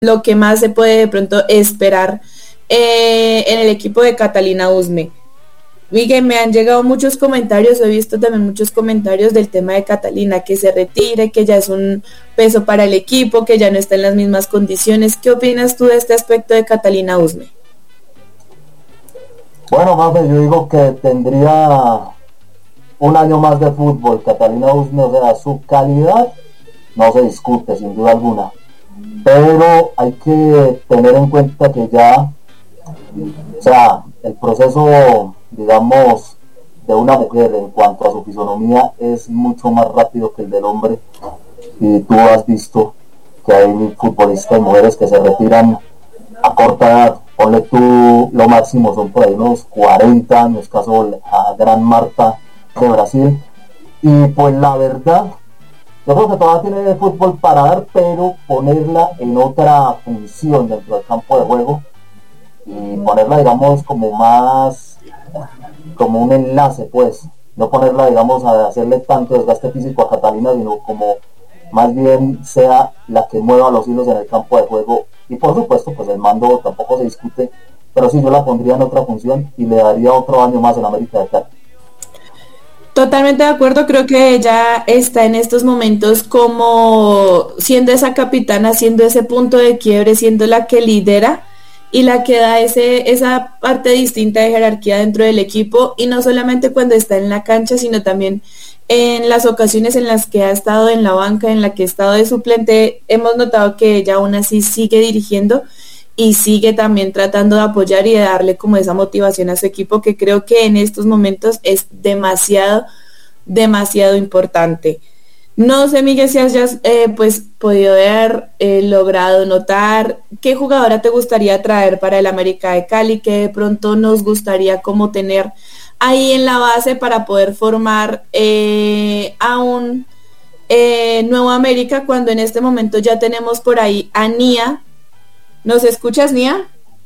lo que más se puede de pronto esperar en el equipo de Catalina Usme. Miguel, me han llegado muchos comentarios, he visto también muchos comentarios del tema de Catalina, que se retire, que ya es un peso para el equipo, que ya no está en las mismas condiciones. ¿Qué opinas tú de este aspecto de Catalina Usme? Bueno, Mafe, yo digo que tendría un año más de fútbol. Catalina Usme, o sea, su calidad no se discute sin duda alguna, pero hay que tener en cuenta que ya, o sea, el proceso, digamos, de una mujer en cuanto a su fisonomía es mucho más rápido que el del hombre, y tú has visto que hay futbolistas y mujeres que se retiran a corta edad. Ponle tú, lo máximo son por ahí unos 40 años, caso a Gran Marta de Brasil, y pues la verdad, yo creo que todavía tiene fútbol para dar, pero ponerla en otra función dentro del campo de juego y ponerla, digamos, como más, como un enlace, pues, no ponerla, digamos, a hacerle tanto desgaste físico a Catalina, sino como más bien sea la que mueva los hilos en el campo de juego. Y por supuesto, pues el mando tampoco se discute, pero sí, yo la pondría en otra función y le daría otro año más en América de Cali. Totalmente de acuerdo, creo que ella está en estos momentos como siendo esa capitana, siendo ese punto de quiebre, siendo la que lidera y la que da esa parte distinta de jerarquía dentro del equipo, y no solamente cuando está en la cancha, sino también en las ocasiones en las que ha estado en la banca, en la que ha estado de suplente. Hemos notado que ella aún así sigue dirigiendo y sigue también tratando de apoyar y de darle como esa motivación a su equipo, que creo que en estos momentos es demasiado importante. No sé, Miguel, si hayas pues podido ver, logrado notar qué jugadora te gustaría traer para el América de Cali, que de pronto nos gustaría como tener ahí en la base para poder formar a un nuevo América, cuando en este momento ya tenemos por ahí a Nia. ¿Nos escuchas, Nia?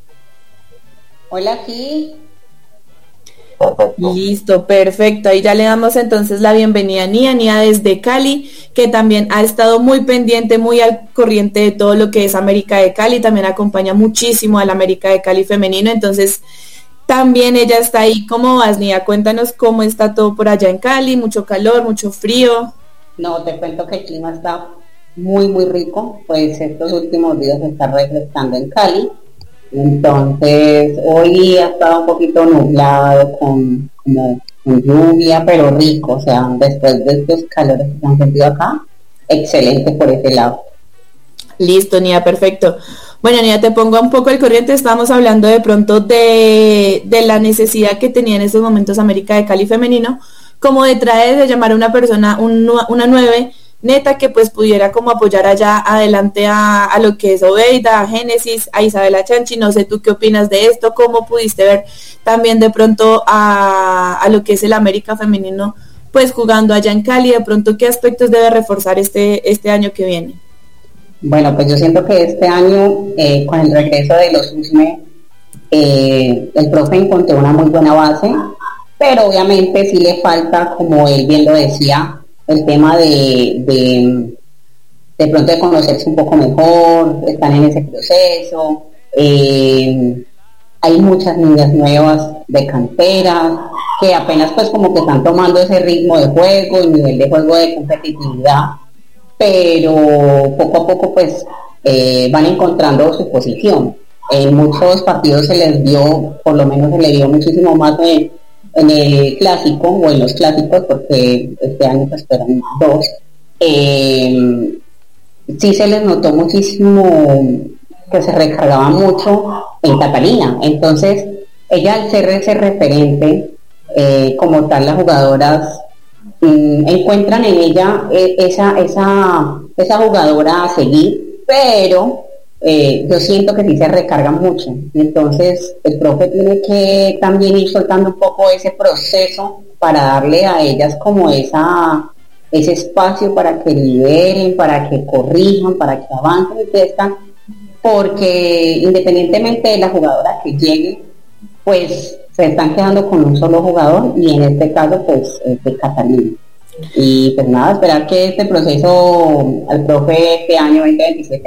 Hola, sí. Perfecto. Listo, perfecto. Ahí ya le damos entonces la bienvenida a Nia desde Cali, que también ha estado muy pendiente, muy al corriente de todo lo que es América de Cali, también acompaña muchísimo al América de Cali femenino, entonces también ella está ahí. ¿Cómo vas, Nia? Cuéntanos cómo está todo por allá en Cali, mucho calor, mucho frío. No, te cuento que el clima está muy, muy rico, pues estos últimos días se está refrescando en Cali. Entonces, hoy ha estado un poquito nublado, con lluvia, pero rico, o sea, después de estos calores que se han sentido acá, excelente por ese lado. Listo, Nia, perfecto. Bueno, Nia, te pongo un poco al corriente. Estábamos hablando de pronto de la necesidad que tenía en estos momentos América de Cali femenino, como de traer, de llamar a una persona, una 9 neta, que pues pudiera como apoyar allá adelante a lo que es Obeida, a Génesis, a Isabela Chanchi. No sé tú qué opinas de esto, cómo pudiste ver también de pronto a lo que es el América femenino pues jugando allá en Cali, de pronto qué aspectos debe reforzar este año que viene. Bueno, pues yo siento que este año, con el regreso de los USME, el profe encontró una muy buena base, pero obviamente sí le falta, como él bien lo decía, el tema de pronto de conocerse un poco mejor, están en ese proceso. Hay muchas niñas nuevas de cantera que apenas pues como que están tomando ese ritmo de juego y nivel de juego de competitividad, pero poco a poco pues van encontrando su posición. En muchos partidos se les dio, por lo menos se le dio muchísimo más en el clásico o en los clásicos, porque este año pues fueron 2. Sí se les notó muchísimo que se recargaba mucho en Catalina. Entonces ella, al ser ese referente, como tal, las jugadoras encuentran en ella esa jugadora a seguir, pero yo siento que sí se recarga mucho. Entonces el profe tiene que también ir soltando un poco ese proceso para darle a ellas como ese espacio para que lideren, para que corrijan, para que avancen y crezcan, porque independientemente de la jugadora que llegue, pues se están quedando con un solo jugador, y en este caso pues de Catalina. Y pues nada, esperar que este proceso al profe este año 2027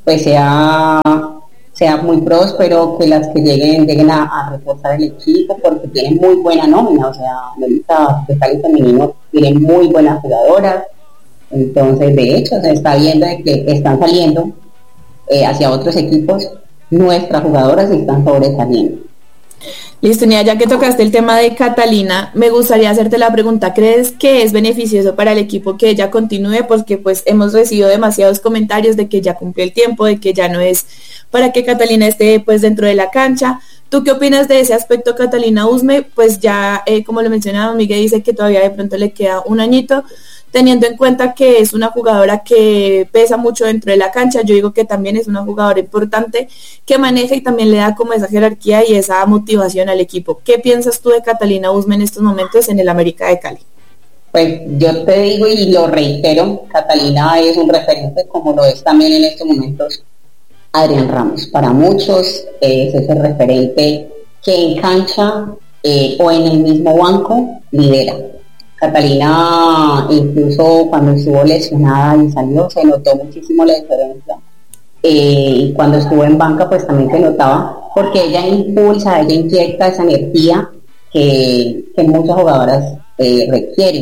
pues sea muy próspero, que las que lleguen a reforzar el equipo, porque tienen muy buena nómina, o sea, Melissa de Cali femenino tienen muy buenas jugadoras. Entonces, de hecho, se está viendo de que están saliendo hacia otros equipos, nuestras jugadoras están sobresaliendo. Listo, Nia, ya que tocaste el tema de Catalina, me gustaría hacerte la pregunta, ¿crees que es beneficioso para el equipo que ella continúe? Porque pues hemos recibido demasiados comentarios de que ya cumplió el tiempo, de que ya no es para que Catalina esté pues dentro de la cancha. ¿Tú qué opinas de ese aspecto, Catalina Usme? Pues ya, como lo mencionaba Miguel, dice que todavía de pronto le queda un añito, teniendo en cuenta que es una jugadora que pesa mucho dentro de la cancha. Yo digo que también es una jugadora importante que maneja y también le da como esa jerarquía y esa motivación al equipo. ¿Qué piensas tú de Catalina Usme en estos momentos en el América de Cali? Pues yo te digo y lo reitero, Catalina es un referente, como lo es también en estos momentos Adrián Ramos. Para muchos es ese referente que en cancha o en el mismo banco lidera. Catalina, incluso cuando estuvo lesionada y salió, se notó muchísimo la diferencia. Y cuando estuvo en banca, pues también se notaba, porque ella impulsa, ella inyecta esa energía que muchas jugadoras requieren.